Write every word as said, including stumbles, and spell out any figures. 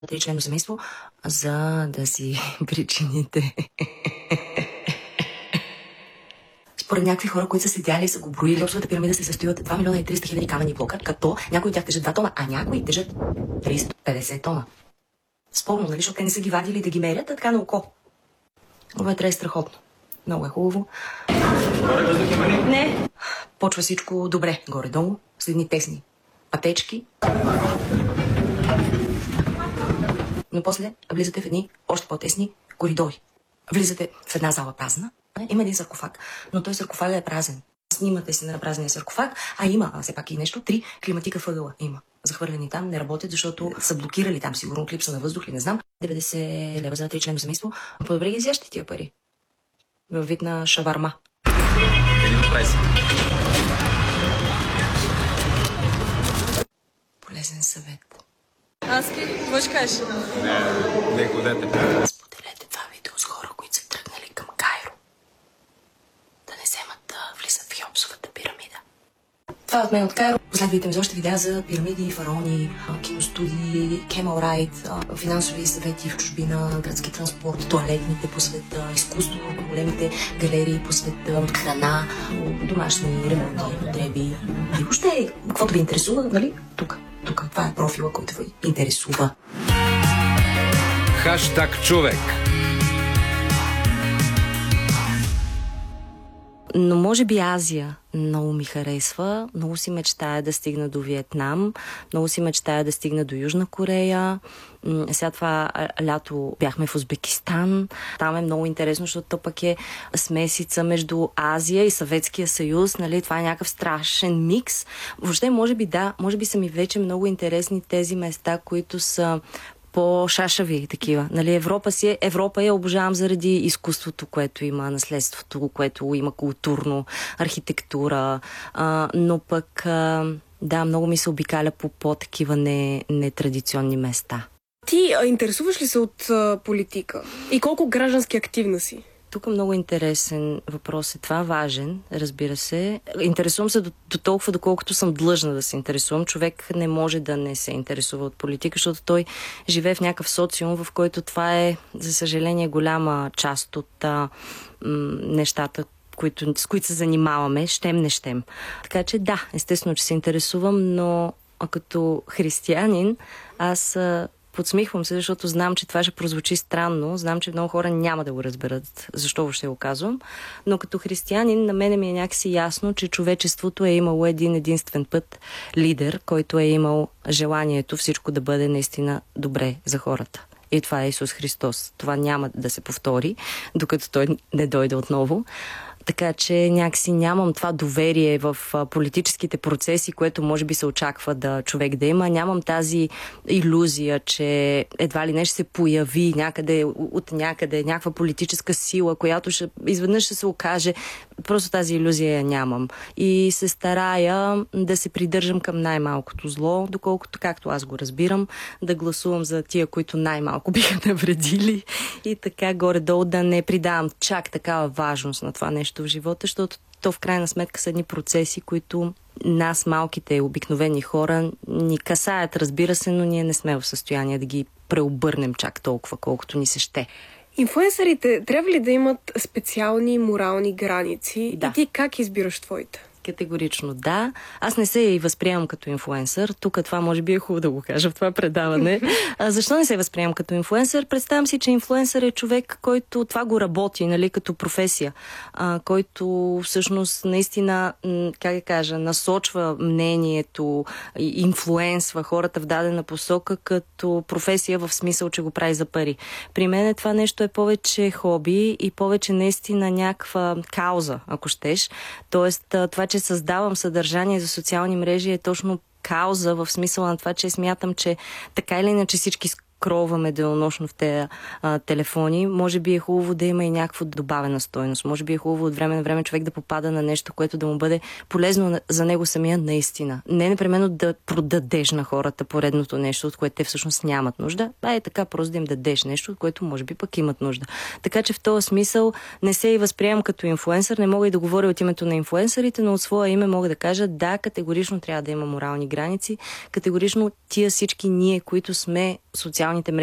Тричленно семейство, за да си причините. Според някакви хора, които са седяли и са го броили, общата пирамида се състои от два милиона и триста хиляди камъни блока, като някои от тях тежат два тона, а някои тежат триста и петдесет тона. Спорно, нали, защото те не са ги вадили да ги мерят, а така на око. Вътре е страхотно. Много е хубаво. Не. Почва всичко добре, горе-долу, с едни тесни пътечки. Но после влизате в едни още по-тесни коридори. Влизате в една зала празна. Има един саркофаг, но той саркофаг е празен. Снимате си на празния саркофаг, а има, а все пак и нещо, три климатика въгъла има. Захвърлени там, не работят, защото са блокирали там, сигурно от липса на въздух или не знам. деветдесет лева за тричленно семейство. По-добре ги изящите тия пари. Във вид на шаварма. Полезен съвет. Аски, какво ще кажеш? Не, не ходете. Споделете това видео с хора, които са тръгнали към Кайро. Да не вземат да влизат в Хеопсовата пирамида. Това е от мен от Кайро. Последвайте ми за още видеа за пирамиди, фараони, киностудии, Camel Ride, финансови съвети в чужбина, градски транспорт, туалетните по света, изкуство, големите галерии по света, храна, домашни ремонтни потреби. И въобще, каквото ви интересува, нали? Тук. Тук това е профила, който ви интересува. Хаштаг човек. Но може би Азия много ми харесва. Много си мечтая да стигна до Виетнам. Много си мечтая да стигна до Южна Корея. Сега това лято бяхме в Узбекистан. Там е много интересно, защото то пък е смесица между Азия и Съветския съюз. Нали? Това е някакъв страшен микс. Въобще, може би да, може би са ми вече много интересни тези места, които са по-шашави такива. Нали, Европа си е, Европа я обожавам заради изкуството, което има, наследството, което има културно, архитектура, а, но пък а, да, много ми се обикаля по по-такива не, нетрадиционни места. Ти а, интересуваш ли се от а, политика? И колко граждански активна си? Тук много интересен въпрос е това, важен, разбира се. Интересувам се до, до толкова, доколкото съм длъжна да се интересувам. Човек не може да не се интересува от политика, защото той живее в някакъв социум, в който това е, за съжаление, голяма част от а, м, нещата, които, с които се занимаваме, щем не щем. Така че да, естествено, че се интересувам, но а като християнин аз а, подсмихвам се, защото знам, че това ще прозвучи странно. Знам, че много хора няма да го разберат, защо въобще го казвам. Но като християнин на мене ми е някакси ясно, че човечеството е имало един единствен път лидер, който е имал желанието всичко да бъде наистина добре за хората. И това е Исус Христос. Това няма да се повтори, докато той не дойде отново. Така че някакси нямам това доверие в политическите процеси, което може би се очаква да човек да има. Нямам тази илюзия, че едва ли не ще се появи някъде от някъде някаква политическа сила, която ще, изведнъж ще се окаже. Просто тази илюзия я нямам. И се старая да се придържам към най-малкото зло, доколкото, както аз го разбирам, да гласувам за тия, които най-малко биха навредили и така горе-долу да не придавам чак такава важност на това нещо в живота, защото то в крайна сметка са едни процеси, които нас, малките, обикновени хора, ни касаят, разбира се, но ние не сме в състояние да ги преобърнем чак толкова, колкото ни се ще. Инфлуенсърите трябва ли да имат специални морални граници? Да. И ти как избираш твоите? Категорично да. Аз не се и възприемам като инфлуенсър. Тук това може би е хубаво да го кажа в това предаване. А, защо не се възприемам като инфлуенсър? Представям си, че инфлуенсър е човек, който това го работи, нали, като професия, а, който всъщност наистина, как да кажа, насочва мнението, инфлуенсва хората в дадена посока като професия в смисъл, че го прави за пари. При мен това нещо е повече хоби и повече наистина някаква кауза, ако щеш. Тоест, това, че създавам съдържание за социални мрежи е точно кауза в смисъла на това, че смятам, че така или иначе всички скролваме денонощно в тези а, телефони. Може би е хубаво да има и някаква добавена стойност. Може би е хубаво от време на време човек да попада на нещо, което да му бъде полезно за него самия наистина. Не непременно да продадеш на хората поредното нещо, от което те всъщност нямат нужда, а е така просто да им дадеш нещо, от което може би пък имат нужда. Така че в този смисъл не се и възприемам като инфлуенсър. Не мога и да говоря от името на инфлуенсърите, но от своя име мога да кажа да, категорично трябва да има морални граници. Категорично тия всички ние, които сме социалните мрежи